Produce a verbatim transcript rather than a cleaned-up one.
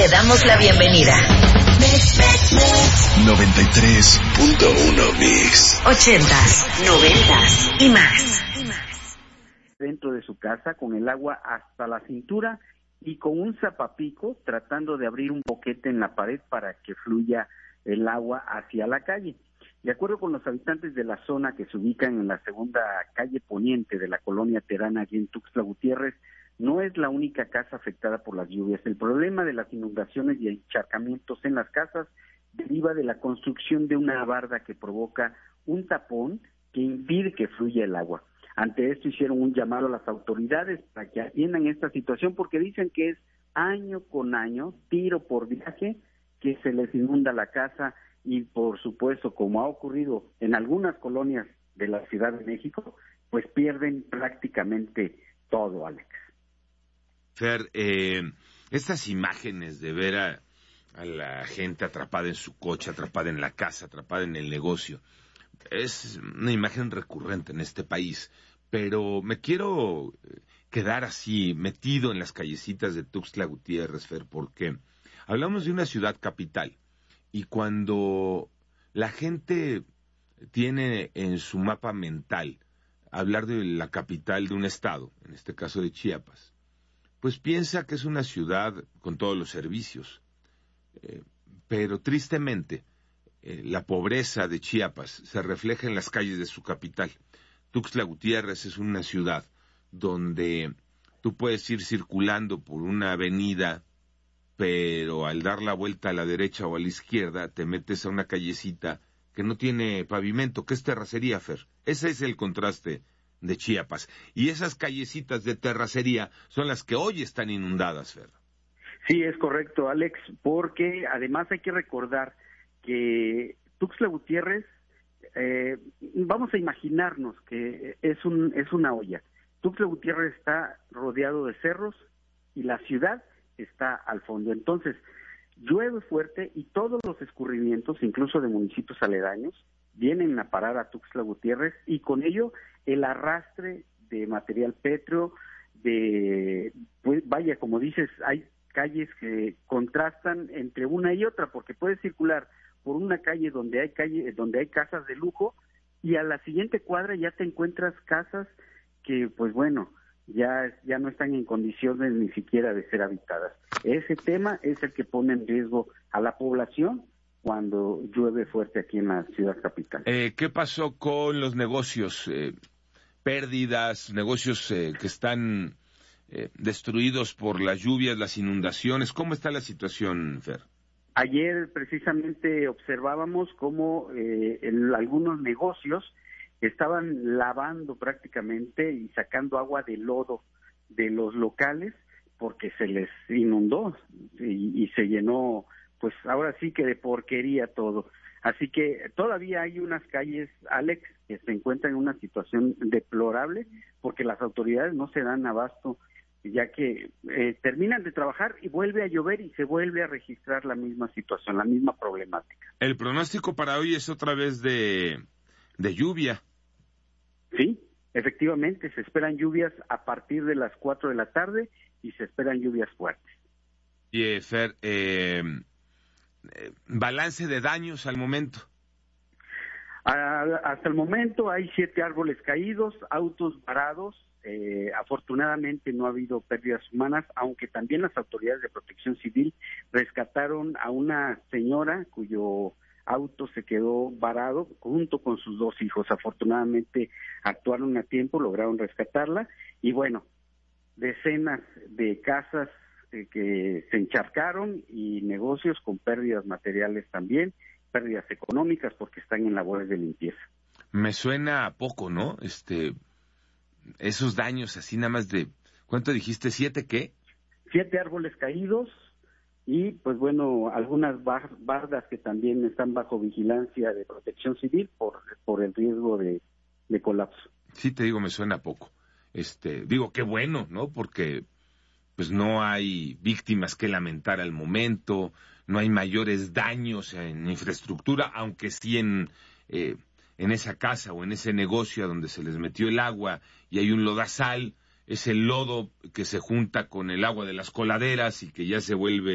Te damos la bienvenida. noventa y tres punto uno Mix. Ochentas, noventas y más. Dentro de su casa con el agua hasta la cintura y con un zapapico tratando de abrir un boquete en la pared para que fluya el agua hacia la calle. De acuerdo con los habitantes de la zona que se ubican en la segunda calle poniente de la colonia Terán, aquí en Tuxtla Gutiérrez, no es la única casa afectada por las lluvias. El problema de las inundaciones y encharcamientos en las casas deriva de la construcción de una barda que provoca un tapón que impide que fluya el agua. Ante esto hicieron un llamado a las autoridades para que atiendan esta situación porque dicen que es año con año, tiro por viaje, que se les inunda la casa y por supuesto, como ha ocurrido en algunas colonias de la Ciudad de México, pues pierden prácticamente todo, Alex. Fer, eh, estas imágenes de ver a, a la gente atrapada en su coche, atrapada en la casa, atrapada en el negocio, es una imagen recurrente en este país, pero me quiero quedar así, metido en las callecitas de Tuxtla Gutiérrez, Fer, porque hablamos de una ciudad capital, y cuando la gente tiene en su mapa mental hablar de la capital de un estado, en este caso de Chiapas, pues piensa que es una ciudad con todos los servicios, eh, pero tristemente, Eh, la pobreza de Chiapas se refleja en las calles de su capital. Tuxtla Gutiérrez es una ciudad donde tú puedes ir circulando por una avenida, pero al dar la vuelta a la derecha o a la izquierda te metes a una callecita que no tiene pavimento, que es terracería, Fer. Ese es el contraste de Chiapas. Y esas callecitas de terracería son las que hoy están inundadas, Fer. Sí, es correcto, Alex, porque además hay que recordar que Tuxtla Gutiérrez, eh, vamos a imaginarnos que es un es una olla. Tuxtla Gutiérrez está rodeado de cerros y la ciudad está al fondo. Entonces, llueve fuerte y todos los escurrimientos, incluso de municipios aledaños, vienen a parar a Tuxtla Gutiérrez y con ello el arrastre de material pétreo, de, pues vaya, como dices, hay calles que contrastan entre una y otra porque puedes circular por una calle donde hay calle, donde hay casas de lujo y a la siguiente cuadra ya te encuentras casas que, pues bueno, ya, ya no están en condiciones ni siquiera de ser habitadas. Ese tema es el que pone en riesgo a la población cuando llueve fuerte aquí en la ciudad capital. Eh, ¿Qué pasó con los negocios? Eh, pérdidas, negocios eh, que están eh, destruidos por las lluvias, las inundaciones. ¿Cómo está la situación, Fer? Ayer precisamente observábamos cómo eh, en algunos negocios estaban lavando prácticamente y sacando agua de lodo de los locales porque se les inundó y, y se llenó, pues ahora sí que de porquería todo. Así que todavía hay unas calles, Alex, que se encuentran en una situación deplorable porque las autoridades no se dan abasto, ya que eh, terminan de trabajar y vuelve a llover y se vuelve a registrar la misma situación, la misma problemática. El pronóstico para hoy es otra vez de, de lluvia. Sí, efectivamente, se esperan lluvias a partir de las cuatro de la tarde y se esperan lluvias fuertes. Y eh, Fer, eh, eh, balance de daños al momento. A, hasta el momento hay siete árboles caídos, autos varados. Eh, afortunadamente no ha habido pérdidas humanas, aunque también las autoridades de protección civil rescataron a una señora cuyo auto se quedó varado junto con sus dos hijos. Afortunadamente actuaron a tiempo, lograron rescatarla y bueno, decenas de casas eh, que se encharcaron y negocios con pérdidas materiales también, pérdidas económicas porque están en labores de limpieza. Me suena a poco, ¿no? Este... Esos daños así nada más de, ¿cuánto dijiste? ¿Siete qué? Siete árboles caídos y pues bueno, algunas bar- bardas que también están bajo vigilancia de protección civil por, por el riesgo de, de colapso. Sí, te digo, me suena poco. Este, digo, qué bueno, ¿no? Porque pues no hay víctimas que lamentar al momento, no hay mayores daños en infraestructura, aunque sí en... Eh, en esa casa o en ese negocio a donde se les metió el agua y hay un lodazal, es el lodo que se junta con el agua de las coladeras y que ya se vuelve